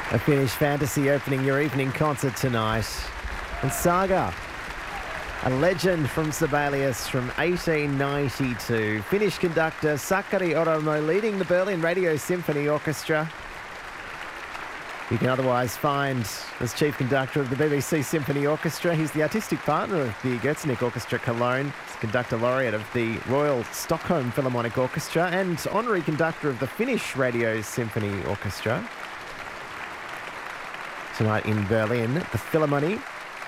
A Finnish fantasy opening your evening concert tonight. And Saga, a legend from Sibelius from 1892. Finnish conductor Sakari Oramo leading the Berlin Radio Symphony Orchestra. You can otherwise find as chief conductor of the BBC Symphony Orchestra. He's the artistic partner of the Götznick Orchestra Cologne. He's conductor laureate of the Royal Stockholm Philharmonic Orchestra and honorary conductor of the Finnish Radio Symphony Orchestra. Tonight in Berlin, the Philharmonie.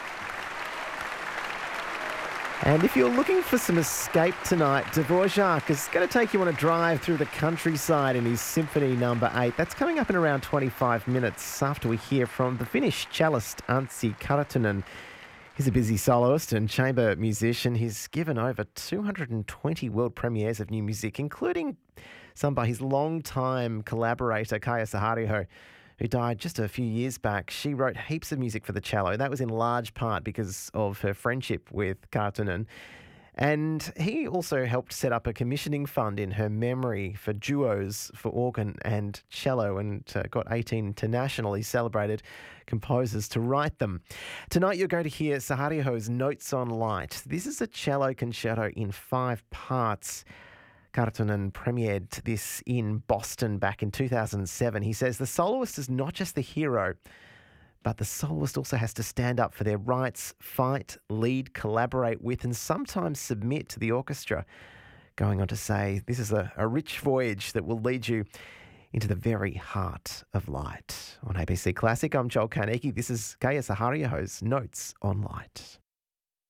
And if you're looking for some escape tonight, Dvorak is going to take you on a drive through the countryside in his Symphony No. 8. That's coming up in around 25 minutes after we hear from the Finnish cellist Anssi Karttunen. He's a busy soloist and chamber musician. He's given over 220 world premieres of new music, including some by his longtime collaborator, Kaija Saariaho, who died just a few years back. She wrote heaps of music for the cello. That was in large part because of her friendship with Karttunen. And he also helped set up a commissioning fund in her memory for duos for organ and cello and got 18 internationally celebrated composers to write them. Tonight you're going to hear Saariaho's Notes on Light. This is a cello concerto in 5 parts. Karttunen premiered this in Boston back in 2007. He says the soloist is not just the hero, but the soloist also has to stand up for their rights, fight, lead, collaborate with, and sometimes submit to the orchestra. Going on to say, this is a rich voyage that will lead you into the very heart of light. On ABC Classic, I'm Joel Carnegie. This is Kaija Saariaho's Notes on Light.